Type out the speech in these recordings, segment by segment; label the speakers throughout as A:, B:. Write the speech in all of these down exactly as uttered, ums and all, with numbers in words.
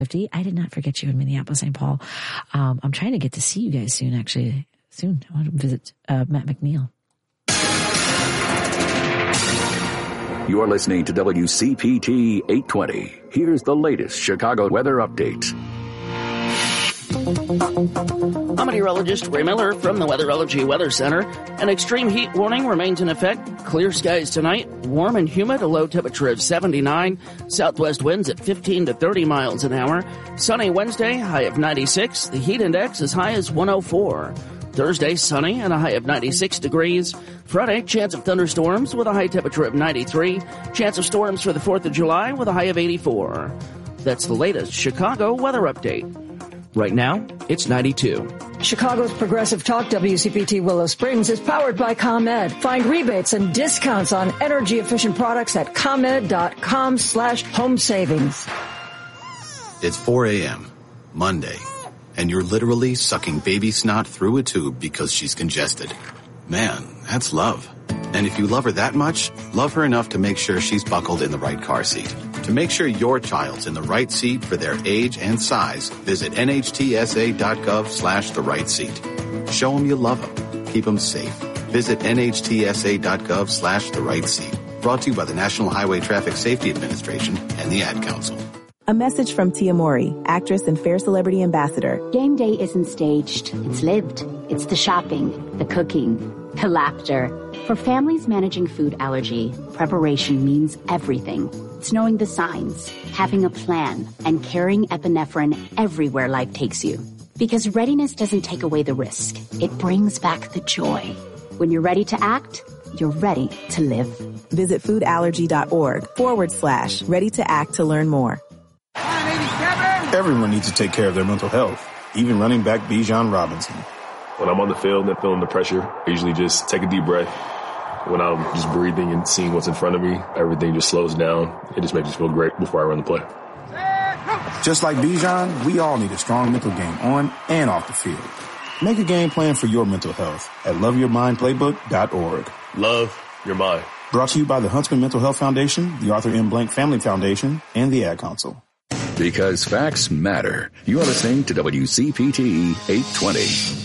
A: fifty. I did not forget you in Minneapolis, Saint Paul. Um, I'm trying to get to see you guys soon, actually. Soon. I want to visit uh, Matt McNeil.
B: You are listening to W C P T eight twenty. Here's the latest Chicago weather update.
C: I'm meteorologist Ray Miller from the Weatherology Weather Center. An extreme heat warning remains in effect. Clear skies tonight, warm and humid, a low temperature of seventy-nine. Southwest winds at fifteen to thirty miles an hour. Sunny Wednesday, high of ninety-six. The heat index as high as one oh four. Thursday, sunny and a high of ninety-six degrees. Friday, chance of thunderstorms with a high temperature of ninety-three. Chance of storms for the fourth of July with a high of eighty-four. That's the latest Chicago weather update. Right now, it's ninety-two.
D: Chicago's Progressive Talk W C P T Willow Springs is powered by ComEd. Find rebates and discounts on energy-efficient products at ComEd.com slash home savings.
E: It's four a.m., Monday, and you're literally sucking baby snot through a tube because she's congested. Man, that's love. And if you love her that much, love her enough to make sure she's buckled in the right car seat. To make sure your child's in the right seat for their age and size, visit nhtsa.gov slash the right seat. Show them you love them. Keep them safe. Visit nhtsa.gov slash the right seat. Brought to you by the National Highway Traffic Safety Administration and the Ad Council.
F: A message from Tia Mori, actress and Fair Celebrity Ambassador.
G: Game day isn't staged. It's lived. It's the shopping, the cooking, the laughter. For families managing food allergy, preparation means everything. It's knowing the signs, having a plan, and carrying epinephrine everywhere life takes you. Because readiness doesn't take away the risk. It brings back the joy. When you're ready to act, you're ready to live.
F: Visit foodallergy.org forward slash ready to act to learn more.
H: Everyone needs to take care of their mental health, even running back Bijan Robinson.
I: When I'm on the field and feeling the pressure, I usually just take a deep breath. When I'm just breathing and seeing what's in front of me, everything just slows down. It just makes me feel great before I run the play.
H: Just like Bijan, we all need a strong mental game on and off the field. Make a game plan for your mental health at love your mind playbook dot org.
I: Love your mind.
H: Brought to you by the Huntsman Mental Health Foundation, the Arthur M. Blank Family Foundation, and the Ad Council.
B: Because facts matter. You are listening to W C P T eight twenty.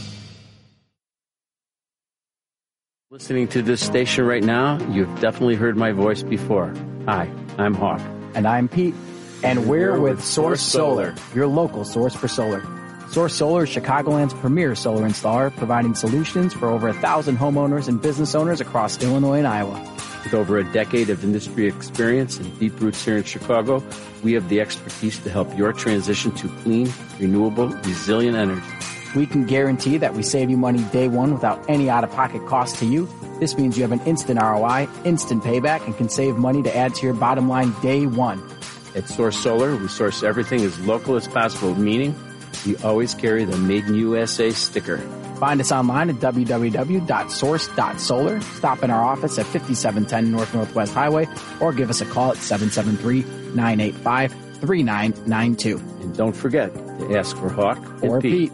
J: Listening to this station right now, you've definitely heard my voice before. Hi, I'm Hawk.
K: And I'm Pete. And we're with Source Solar, your local source for solar. Source Solar is Chicagoland's premier solar installer, providing solutions for over a thousand homeowners and business owners across Illinois and Iowa.
J: With over a decade of industry experience and deep roots here in Chicago, we have the expertise to help your transition to clean, renewable, resilient energy.
K: We can guarantee that we save you money day one without any out-of-pocket cost to you. This means you have an instant R O I, instant payback, and can save money to add to your bottom line day one.
J: At Source Solar, we source everything as local as possible, meaning we always carry the Made in U S A sticker.
K: Find us online at w w w dot source dot solar. Stop in our office at fifty-seven ten North Northwest Highway or give us a call at seven seven three, nine eight five, three nine nine two.
J: And don't forget to ask for Hawk
K: or Pete. Pete.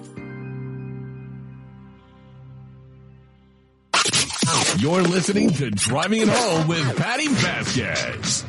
L: You're listening to Driving It Home with Patty Vasquez.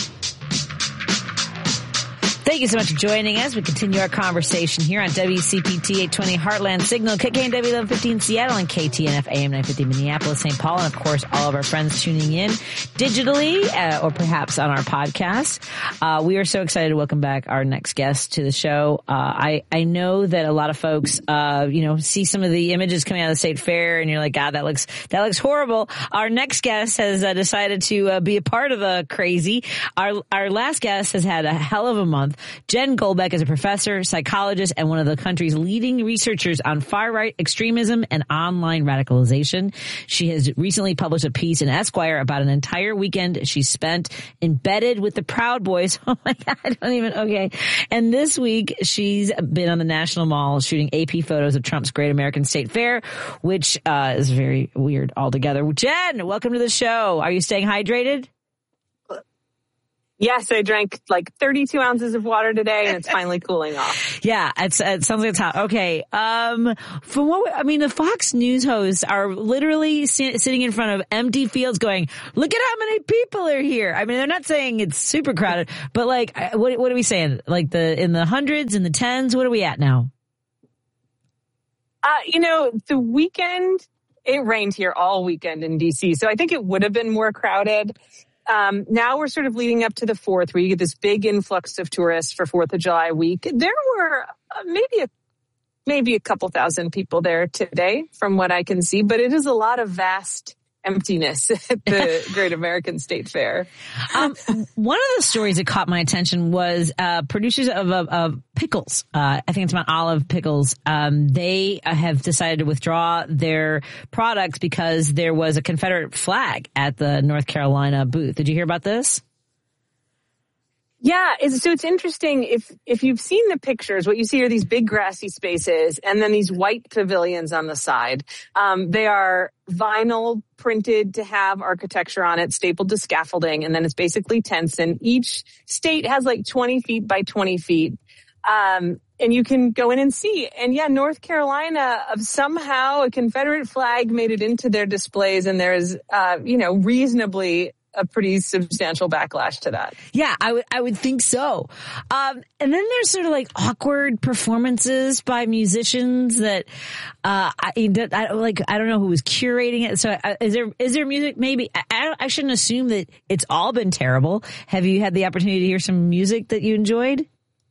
A: Thank you so much for joining us. We continue our conversation here on W C P T eight twenty Heartland Signal, K K N W eleven fifteen Seattle, and K T N F A M nine fifty Minneapolis, Saint Paul, and of course all of our friends tuning in digitally uh, or perhaps on our podcast. Uh, we are so excited to welcome back our next guest to the show. Uh, I, I know that a lot of folks, uh, you know, see some of the images coming out of the state fair and you're like, God, that looks, that looks horrible. Our next guest has uh, decided to uh, be a part of the crazy. Our, our last guest has had a hell of a month. Jen Goldbeck is a professor, psychologist, and one of the country's leading researchers on far-right extremism and online radicalization. She has recently published a piece in Esquire about an entire weekend she spent embedded with the Proud Boys. Oh my God, I don't even, okay. And this week, she's been on the National Mall shooting A P photos of Trump's Great American State Fair, which uh, is very weird altogether. Jen, welcome to the show. Are you staying hydrated?
M: Yes, I drank like thirty-two ounces of water today, and it's finally cooling off.
A: Yeah, it's, it sounds like it's hot. Okay. Um, from what, I mean, the Fox News hosts are literally si- sitting in front of empty fields going, look at how many people are here. I mean, they're not saying it's super crowded, but like, what, what are we saying? Like the, in the hundreds, in the tens, what are we at now?
M: Uh, you know, the weekend, it rained here all weekend in D C, so I think it would have been more crowded. Um, now we're sort of leading up to the fourth, where you get this big influx of tourists for fourth of July week. There were uh, maybe a maybe a couple thousand people there today, from what I can see, but it is a lot of vast emptiness at the Great American State Fair.
A: Um, one of the stories that caught my attention was uh, producers of, of, of pickles. Uh, I think it's Mount Olive Pickles. Um, they have decided to withdraw their products because there was a Confederate flag at the North Carolina booth. Did you hear about this?
M: Yeah, it's, so it's interesting. If if you've seen the pictures, what you see are these big grassy spaces and then these white pavilions on the side. Um, they are vinyl printed to have architecture on it, stapled to scaffolding, and then it's basically tents. And each state has like twenty feet by twenty feet. Um, and you can go in and see. And yeah, North Carolina, of somehow a Confederate flag made it into their displays, and there's, uh, you know, reasonably a pretty substantial backlash to that.
A: Yeah, I would, I would think so. Um, and then there's sort of like awkward performances by musicians that, uh, I, I like, I don't know who was curating it. So uh, is there, is there music? Maybe I, I shouldn't assume that it's all been terrible. Have you had the opportunity to hear some music that you enjoyed?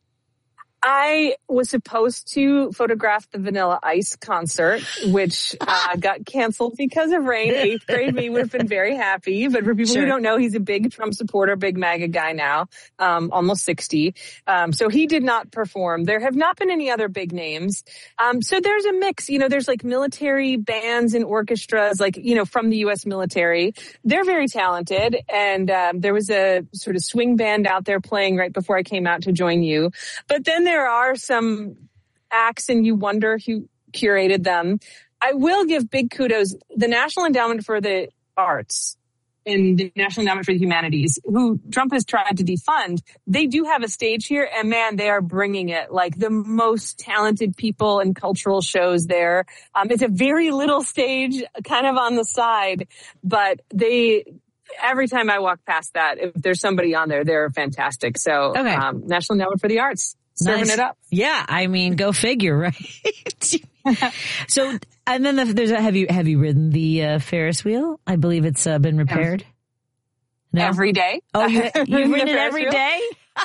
M: I was supposed to photograph the Vanilla Ice concert, which uh, got canceled because of rain. Eighth grade me would have been very happy. But for people sure. who don't know, he's a big Trump supporter, big MAGA guy now, um, almost sixty. Um, so he did not perform. There have not been any other big names. Um, so there's a mix. You know, there's like military bands and orchestras, like, you know, from the U S military. They're very talented. And um, there was a sort of swing band out there playing right before I came out to join you. But then there are some acts, and you wonder who curated them. I will give big kudos. The National Endowment for the Arts and the National Endowment for the Humanities, who Trump has tried to defund, they do have a stage here, and man, they are bringing it. Like the most talented people and cultural shows there. Um, it's a very little stage, kind of on the side, but they... Every time I walk past that, if there's somebody on there, they're fantastic. So, okay. um, National Endowment for the Arts, serving
A: nice.
M: it up.
A: Yeah, I mean, go figure, right? So, and then the, there's a, have you have you ridden the uh, Ferris wheel? I believe it's uh, been repaired.
M: No? Every day.
A: Oh, you, you've ridden it every wheel? day?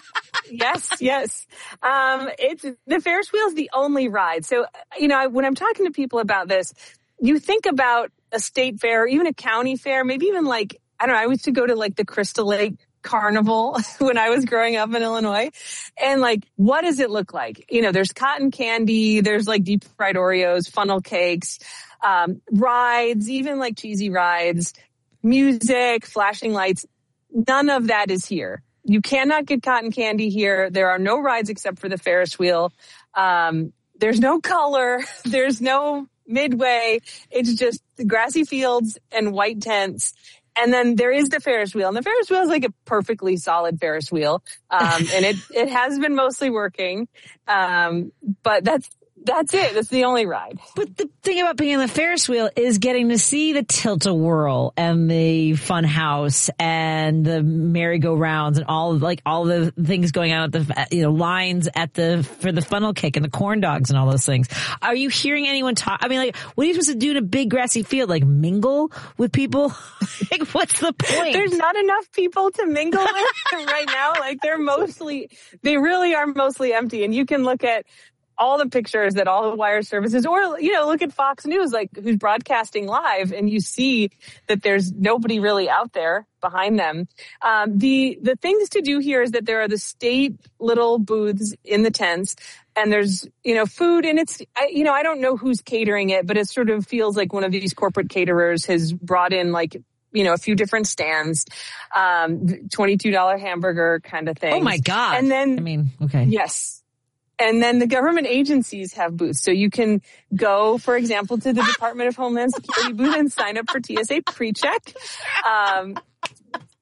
M: yes, yes. Um, it's the Ferris wheel is the only ride. So, you know, when I'm talking to people about this, you think about a state fair, or even a county fair, maybe even like, I don't know, I used to go to like the Crystal Lake Carnival when I was growing up in Illinois. And like, what does it look like? You know, there's cotton candy, there's like deep fried Oreos, funnel cakes, um, rides, even like cheesy rides, music, flashing lights. None of that is here. You cannot get cotton candy here. There are no rides except for the Ferris wheel. Um, there's no color. There's no midway. It's just the grassy fields and white tents. And then there is the Ferris wheel, and the Ferris wheel is like a perfectly solid Ferris wheel. Um, and it, it has been mostly working. Um, but that's, that's it. That's the only ride.
A: But the thing about being on the Ferris wheel is getting to see the tilt-a-whirl and the fun house and the merry-go-rounds and all of, like all the things going on at the, you know, lines at the, for the funnel cake and the corn dogs and all those things. Are you hearing anyone talk? I mean, like, what are you supposed to do in a big grassy field? Like mingle with people? Like, what's the point?
M: There's not enough people to mingle with right now. Like, they're mostly, they really are mostly empty. And you can look at all the pictures that all the wire services, or, you know, look at Fox News, like who's broadcasting live, and you see that there's nobody really out there behind them. Um, the, the things to do here is that there are the state little booths in the tents, and there's, you know, food, and it's, I, you know, I don't know who's catering it, but it sort of feels like one of these corporate caterers has brought in like, you know, a few different stands, um, twenty-two dollars hamburger kind of thing.
A: Oh my God.
M: And then,
A: I mean, okay.
M: Yes. And then the government agencies have booths. So you can go, for example, to the Department of Homeland Security booth and sign up for T S A PreCheck. Um,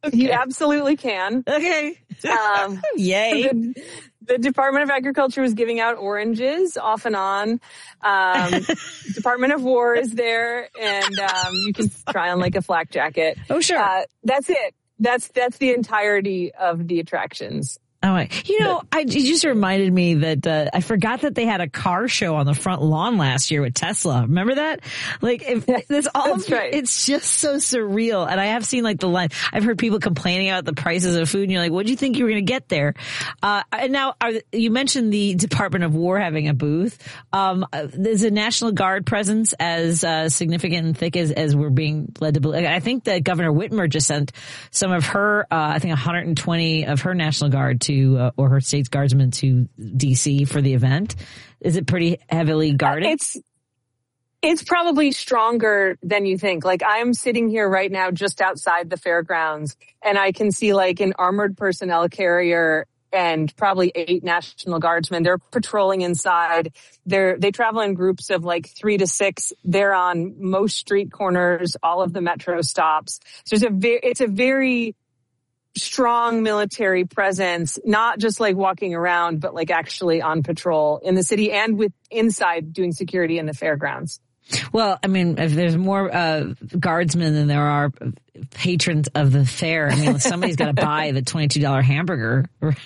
M: Okay. You absolutely can.
A: Okay.
M: Um,
A: Yay.
M: The, the Department of Agriculture was giving out oranges off and on. Um, Department of War is there, and um, you can try on like a flak jacket.
A: Oh, sure.
M: Uh, that's it. That's that's the entirety of the attractions.
A: All right. You know, I, it just reminded me that uh, I forgot that they had a car show on the front lawn last year with Tesla. Remember that? Like, if this all,
M: That's right.
A: It's just so surreal. And I have seen like the line. I've heard people complaining about the prices of food, and you're like, "What do you think you were going to get there?" Uh, and now are, you mentioned the Department of War having a booth. Um, is a National Guard presence as uh, significant and thick as, as we're being led to believe? I think that Governor Whitmer just sent some of her, uh, I think, one hundred twenty of her National Guard to. To, uh, or her state's guardsmen to D C for the event. Is it pretty heavily guarded?
M: Uh, it's it's probably stronger than you think. Like, I'm sitting here right now just outside the fairgrounds, and I can see like an armored personnel carrier and probably eight National Guardsmen. They're patrolling inside. They're they travel in groups of like three to six. They're on most street corners, all of the metro stops. So it's a very it's a very strong military presence, not just like walking around, but like actually on patrol in the city and with inside doing security in the fairgrounds.
A: Well, I mean, if there's more uh, guardsmen than there are patrons of the fair, I mean, somebody's got to buy the twenty-two dollars hamburger.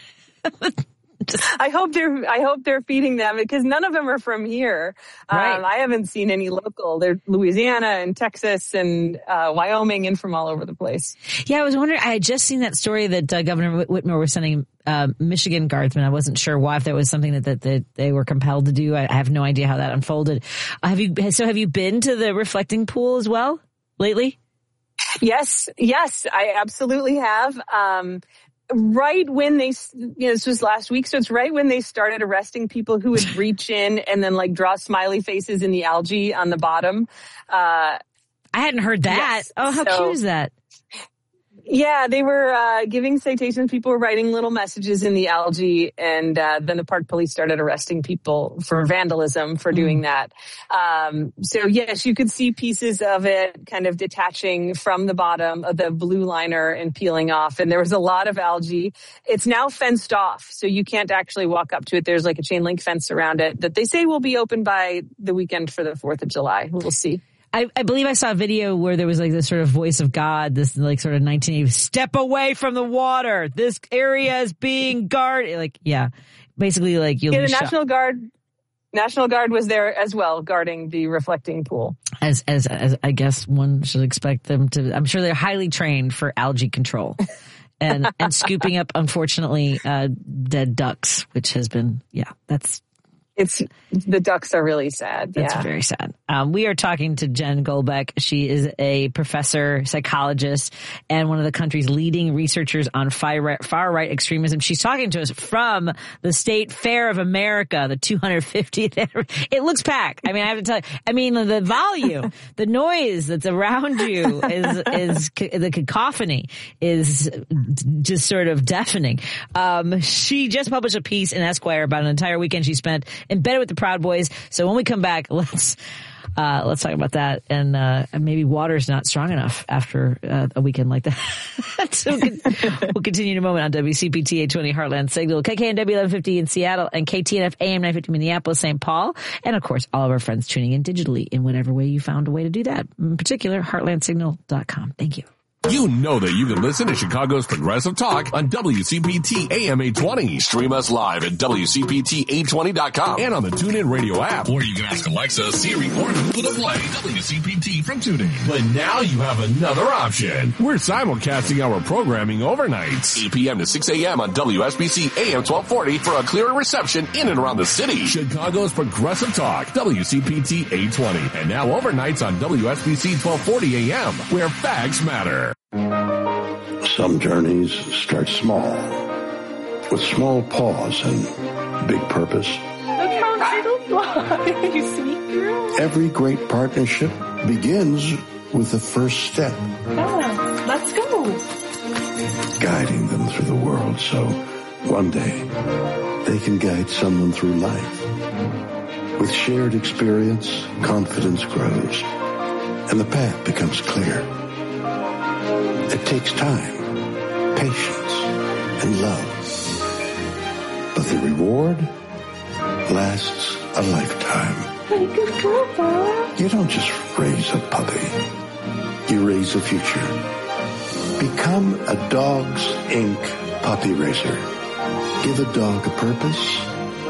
M: I hope they're, I hope they're feeding them, because none of them are from here.
A: Right.
M: Um, I haven't seen any local. They're Louisiana and Texas and uh, Wyoming and from all over the place.
A: Yeah, I was wondering, I had just seen that story that uh, Governor Whitmer was sending uh, Michigan guardsmen. I wasn't sure why, if that was something that, that, that they were compelled to do. I, I have no idea how that unfolded. Uh, have you, so have you been to the reflecting pool as well lately?
M: Yes, yes, I absolutely have. Um, Right when they, you know, this was last week, so it's right when they started arresting people who would reach in and then like draw smiley faces in the algae on the bottom. Uh,
A: I hadn't heard that.
M: Yes,
A: oh, how
M: so,
A: cute is that?
M: Yeah, they were uh, giving citations. People were writing little messages in the algae, and uh, then the park police started arresting people for vandalism for doing that. Um, so yes, you could see pieces of it kind of detaching from the bottom of the blue liner and peeling off. And there was a lot of algae. It's now fenced off, so you can't actually walk up to it. There's like a chain link fence around it that they say will be open by the weekend for the fourth of July. We'll see.
A: I, I believe I saw a video where there was like this sort of voice of God, this like sort of nineteen eighties, step away from the water. This area is being guarded. Like, yeah, basically like you'll
M: yeah,
A: be
M: the
A: shot.
M: National Guard, National Guard was there as well, guarding the reflecting pool.
A: As, as, as I guess one should expect them to, I'm sure they're highly trained for algae control and, and scooping up, unfortunately, uh, dead ducks, which has been, yeah, that's,
M: It's the ducks are really sad.
A: That's
M: yeah.
A: very sad. Um, we are talking to Jen Goldbeck. She is a professor, psychologist, and one of the country's leading researchers on far right, far right extremism. She's talking to us from the State Fair of America, the two hundred fiftieth. It looks packed. I mean, I have to tell you. I mean, the volume, the noise that's around you is is the cacophony is just sort of deafening. Um, she just published a piece in Esquire about an entire weekend she spent embedded with the Proud Boys. So when we come back, let's uh let's talk about that, and uh maybe water's not strong enough after uh, a weekend like that. So we'll continue in a moment on W C P T eight twenty Heartland Signal, K K N W eleven fifty in Seattle, and K T N F A M nine fifty Minneapolis, Saint Paul, and of course all of our friends tuning in digitally in whatever way you found a way to do that. In particular, heartland signal dot com. Thank you.
L: You know that you can listen to Chicago's Progressive Talk on W C P T A M eight twenty. Stream us live at W C P T eight twenty dot com and on the TuneIn Radio app. Or you can ask Alexa, Siri, or Google to play W C P T from TuneIn. But now you have another option. We're simulcasting our programming overnights. eight p.m. to six a.m. on W S B C A M twelve forty for a clearer reception in and around the city. Chicago's Progressive Talk, W C P T eight twenty. And now overnights on W S B C twelve forty A M, where facts matter.
N: Some journeys start small, with small pause and big purpose.
O: Look how I fly. You see, girl?
N: Every great partnership begins with the first step.
O: Yeah, let's go.
N: Guiding them through the world so one day they can guide someone through life. With shared experience, confidence grows, and the path becomes clear. It takes time, patience, and love. But the reward lasts a lifetime.
O: Good girl, Papa.
N: You don't just raise a puppy. You raise a future. Become a Dogs Incorporated puppy raiser. Give a dog a purpose